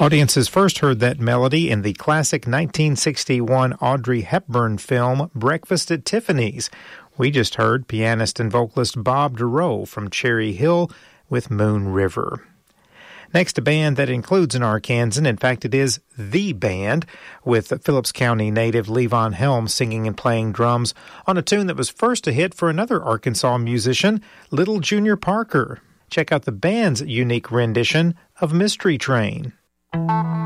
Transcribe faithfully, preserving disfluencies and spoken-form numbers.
Audiences first heard that melody in the classic nineteen sixty-one Audrey Hepburn film Breakfast at Tiffany's. We just heard pianist and vocalist Bob Dorough from Cherry Hill with Moon River. Next, a band that includes an Arkansan. In fact, it is the band, with Phillips County native Levon Helms singing and playing drums on a tune that was first a hit for another Arkansas musician, Little Junior Parker. Check out the band's unique rendition of Mystery Train.